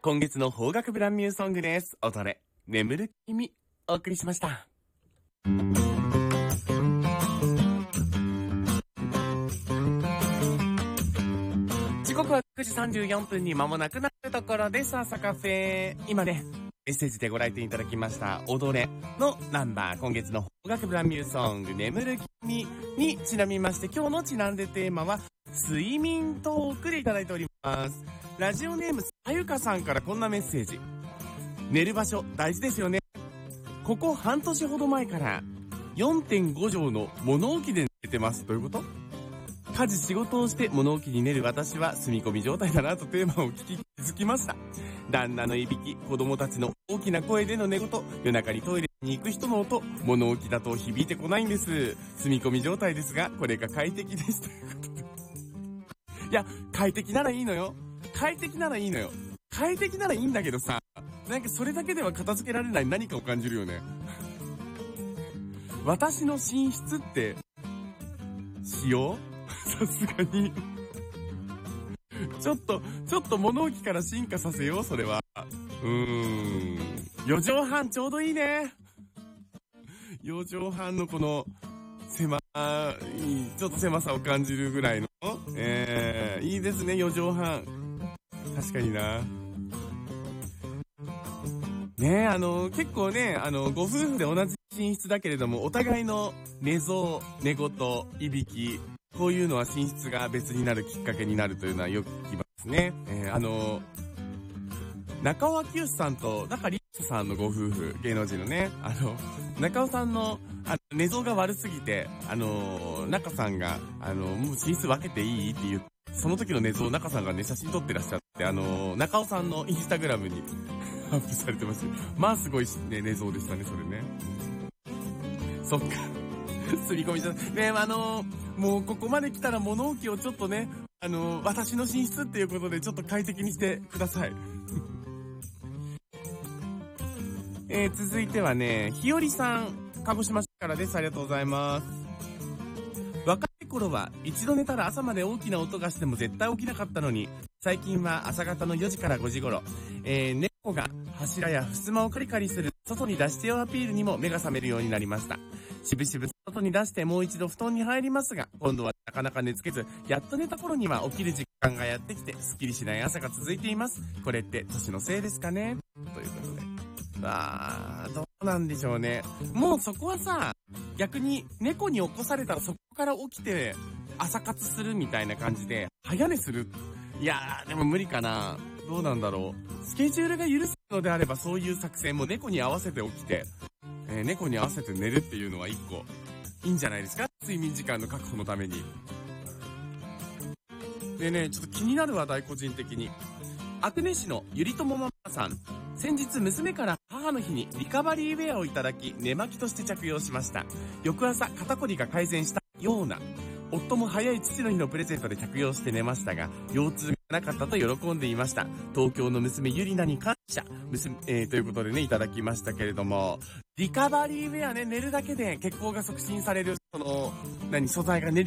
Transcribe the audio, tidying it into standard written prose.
今月の邦楽ブランミューソングです。踊れ、眠る君、お送りしました。時刻は9時34分に間もなくなるところです。朝カフェ。今ね、メッセージでご来店いただきました踊れのナンバー、今月の邦楽ブランミューソング眠る君にちなみまして、今日のちなんでテーマは睡眠トークでいただいております。ラジオネームあゆかさんからこんなメッセージ。寝る場所大事ですよね。ここ半年ほど前から 4.5 畳の物置で寝てます。どういうこと？家事仕事をして物置に寝る私は住み込み状態だなとテーマを聞き気づきました。旦那のいびき、子供たちの大きな声での寝言、夜中にトイレに行く人の音、物置だと響いてこないんです。住み込み状態ですが、これが快適ですということで。いや、快適ならいいのよ。快適ならいいのよ。快適ならいいんだけどさ、なんかそれだけでは片付けられない何かを感じるよね。私の寝室ってしよう？さすがにちょっと物置から進化させよう、それは。4畳半ちょうどいいね。4畳半のこの狭い、ちょっと狭さを感じるぐらいの、いいですね、4畳半。確かにな。ねえ、結構ね、ご夫婦で同じ寝室だけれども、お互いの寝相、寝言、いびき、こういうのは寝室が別になるきっかけになるというのはよく聞きますね。中尾明義さんと中里依紗さんのご夫婦、芸能人のね、中尾さんの寝相が悪すぎて、中さんが、もう寝室分けていいって言う、その時の寝相を中さんがね、写真撮ってらっしゃって、中尾さんのインスタグラムにアップされてました。まあすごいね、寝相でしたね、それね。そっか。すり込みじゃね、もうここまで来たら物置をちょっとね、私の寝室っていうことでちょっと快適にしてください。続いてはね、ひよりさん、鹿児島市からです。ありがとうございます。若い頃は一度寝たら朝まで大きな音がしても絶対起きなかったのに、最近は朝方の4時から5時頃、猫が柱や襖をカリカリする外に出してよアピールにも目が覚めるようになりました。しぶしぶ外に出してもう一度布団に入りますが、今度はなかなか寝つけず、やっと寝た頃には起きる時間がやってきて、すっきりしない朝が続いています。これって年のせいですかね？ということで。どうなんでしょうね。もうそこはさ、逆に猫に起こされたらそこから起きて朝活するみたいな感じで早寝する。いやー、でも無理かな。どうなんだろう。スケジュールが許すのであればそういう作戦も猫に合わせて起きて、猫に合わせて寝るっていうのは一個いいんじゃないですか？睡眠時間の確保のために。でね、ちょっと気になる話題、個人的に。阿久根市のゆりともママさん。先日娘から母の日にリカバリーウェアをいただき、寝巻きとして着用しました。翌朝肩こりが改善したような。夫も早い父の日のプレゼントで着用して寝ましたが、腰痛がなかったと喜んでいました。東京の娘ゆりなに感謝。ということでね、いただきましたけれども、リカバリーウェアね、寝るだけで血行が促進される、素材が練り